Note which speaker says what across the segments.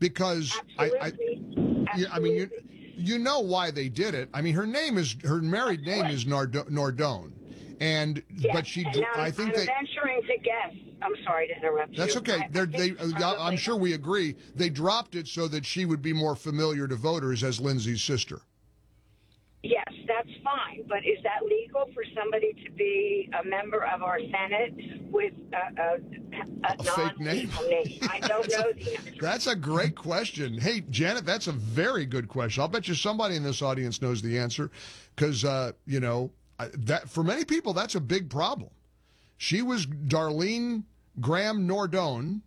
Speaker 1: because I mean, you know why they did it. I mean, her married name is Nardone, and
Speaker 2: yes.
Speaker 1: but she,
Speaker 2: and
Speaker 1: I think
Speaker 2: I'm venturing to guess. I'm sorry to interrupt you.
Speaker 1: That's okay. I'm sure we agree. They dropped it so that she would be more familiar to voters as Lindsay's sister.
Speaker 2: Yes, that's fine. But is that legal for somebody to be a member of our Senate with a
Speaker 1: fake name?
Speaker 2: I don't know the answer.
Speaker 1: That's a great question. Hey, Janet, that's a very good question. I'll bet you somebody in this audience knows the answer because, that for many people, that's a big problem. She was Darlene Graham Nardone.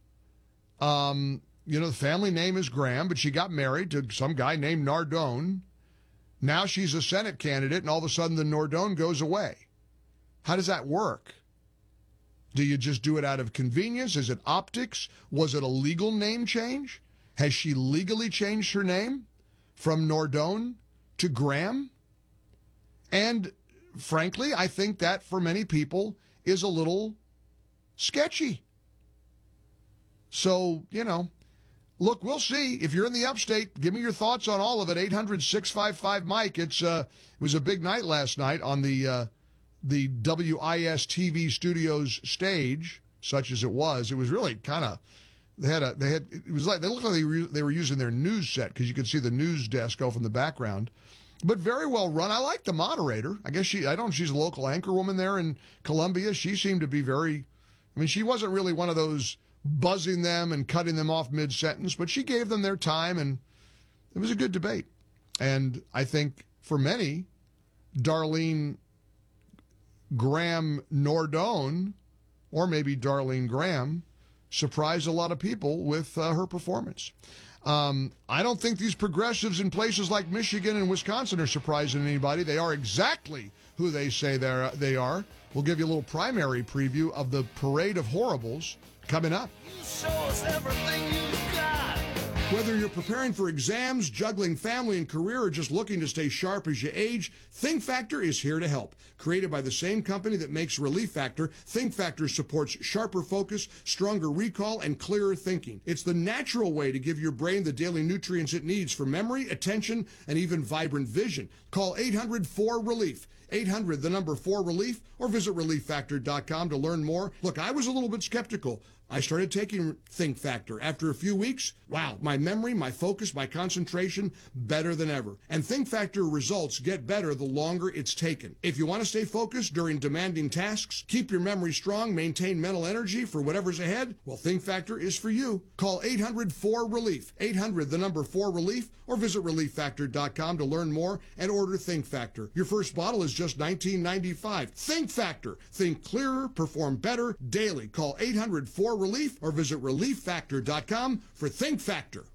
Speaker 1: The family name is Graham, but she got married to some guy named Nardone. Now she's a Senate candidate, and all of a sudden the Nardone goes away. How does that work? Do you just do it out of convenience? Is it optics? Was it a legal name change? Has she legally changed her name from Nardone to Graham? And frankly, I think that for many people is a little sketchy. So, look, we'll see. If you're in the upstate, give me your thoughts on all of it. 800-655-MIKE. It was a big night last night on the WIS TV studios stage, such as it was. It was really kind of, they looked like they were using their news set because you could see the news desk go from the background. But very well run. I like the moderator. I guess she's a local anchor woman there in Columbia. She seemed to be she wasn't really one of those buzzing them and cutting them off mid-sentence, but she gave them their time, and it was a good debate. And I think for many, Darlene Graham Nardone, or maybe Darlene Graham, surprised a lot of people with her performance. I don't think these progressives in places like Michigan and Wisconsin are surprising anybody. They are exactly who they say they are. We'll give you a little primary preview of the Parade of Horribles coming up.
Speaker 3: You show us everything you've got.
Speaker 1: Whether you're preparing for exams, juggling family and career, or just looking to stay sharp as you age, Think Factor is here to help. Created by the same company that makes Relief Factor, Think Factor supports sharper focus, stronger recall, and clearer thinking. It's the natural way to give your brain the daily nutrients it needs for memory, attention, and even vibrant vision. Call 800-4RELIEF. 800, the number 4RELIEF, or visit ReliefFactor.com to learn more. Look, I was a little bit skeptical. I started taking Think Factor. After a few weeks, wow, my memory, my focus, my concentration, better than ever. And Think Factor results get better the longer it's taken. If you want to stay focused during demanding tasks, keep your memory strong, maintain mental energy for whatever's ahead, well, Think Factor is for you. Call 800-4RELIEF. 800, the number 4RELIEF, or visit ReliefFactor.com to learn more and order Think Factor. Your first bottle is just $19.95. Think Factor. Think clearer, perform better daily. Call 800-4RELIEF or visit ReliefFactor.com for Think Factor.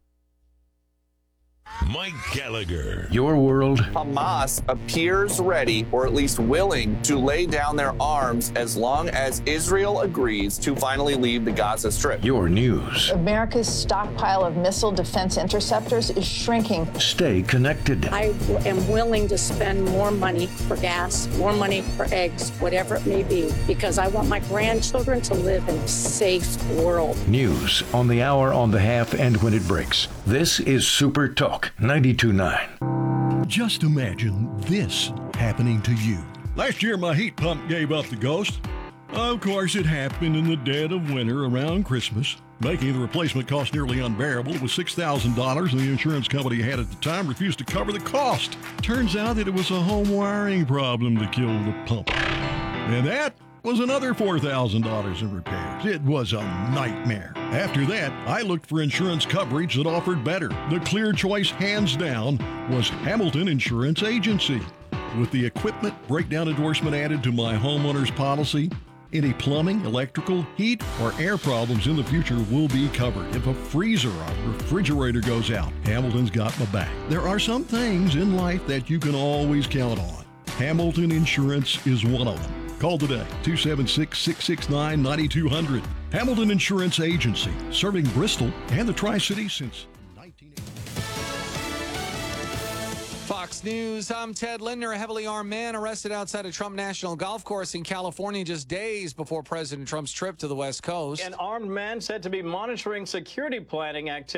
Speaker 3: Mike Gallagher.
Speaker 4: Your world.
Speaker 5: Hamas appears ready, or at least willing, to lay down their arms as long as Israel agrees to finally leave the Gaza Strip.
Speaker 4: Your news.
Speaker 6: America's stockpile of missile defense interceptors is shrinking.
Speaker 4: Stay connected.
Speaker 7: I am willing to spend more money for gas, more money for eggs, whatever it may be, because I want my grandchildren to live in a safe world.
Speaker 4: News on the hour, on the half, and when it breaks. This is Super Talk 92.9.
Speaker 8: Just imagine this happening to you. Last year, my heat pump gave up the ghost. Of course, it happened in the dead of winter around Christmas, making the replacement cost nearly unbearable. It was $6,000, and the insurance company I had at the time refused to cover the cost. Turns out that it was a home wiring problem that killed the pump. And that was another $4,000 in repairs. It was a nightmare. After that, I looked for insurance coverage that offered better. The clear choice, hands down, was Hamilton Insurance Agency. With the equipment breakdown endorsement added to my homeowner's policy, any plumbing, electrical, heat, or air problems in the future will be covered. If a freezer or refrigerator goes out, Hamilton's got my back. There are some things in life that you can always count on. Hamilton Insurance is one of them. Call today, 276-669-9200. Hamilton Insurance Agency, serving Bristol and the Tri-Cities since 1980.
Speaker 9: Fox News, I'm Ted Lindner. A heavily armed man arrested outside a Trump National Golf Course in California just days before President Trump's trip to the West Coast.
Speaker 10: An armed man said to be monitoring security planning activity.